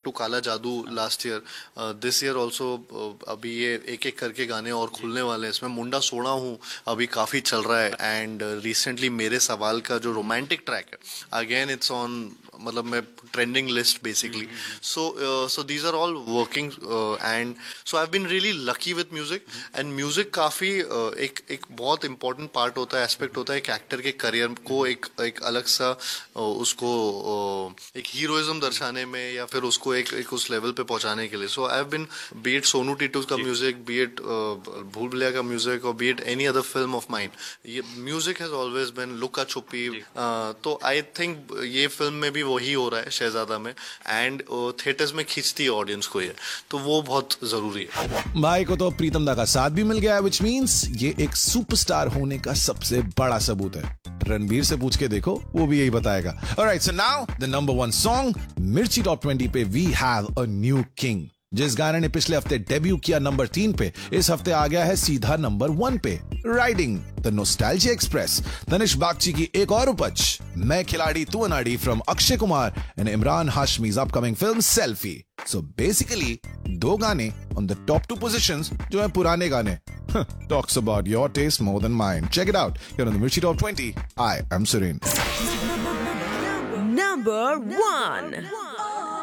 To काला जादू last year, this year also अभी ये एक एक करके गाने और खुलने वाले हैं। इसमें मुंडा सोना हूँ अभी काफ़ी चल रहा है, एंड रिसेंटली मेरे सवाल का जो रोमांटिक ट्रैक है, अगेन इट्स ऑन, मतलब मैं trending list basically. So these are all working, and so I have been really lucky with music. And music काफ़ी एक बहुत इंपॉर्टेंट पार्ट होता है, एस्पेक्ट होता है एक एक्टर के करियर को एक अलग सा उसको एक हीरोइज्म दर्शाने में, या फिर उसको एक उस लेवल पे पहुंचाने के लिए। सो I have been, B it Sonu Titu का म्यूजिक, बी इट भूल भुलैया का म्यूजिक, और B it any other film of mind, ये म्यूजिक हैज ऑलवेज बीन लुका छुपी। तो आई थिंक ये फिल्म में भी वही हो रहा है शहजादा में, एंड थिएटर्स में खींचती है ऑडियंस को ये, तो वो बहुत जरूरी है। भाई को तो प्रीतम दा का साथ भी मिल गया है, विच मींस ये एक सुपरस्टार होने का सबसे बड़ा सबूत है। रणबीर से पूछ के देखो, वो भी यही बताएगा। Alright, so now the number 1 song मिर्ची टॉप 20 पे we have a new king. जिस गाने ने पिछले हफ्ते डेब्यू किया नंबर 3 पे, इस हफ्ते आ गया है सीधा नंबर 1 पे। Riding the nostalgia express, Tanish Bagchi की एक और उपज, मैं खिलाड़ी तू अनाड़ी from Akshay Kumar and Imran हाशमीज upcoming film selfie. So basically 2 गाने ऑन द टॉप 2 पोजीशंस जो है पुराने गाने। Talks about your taste more than mine. Check it out here on the Mirchi Top 20. I am Suren. Number 1.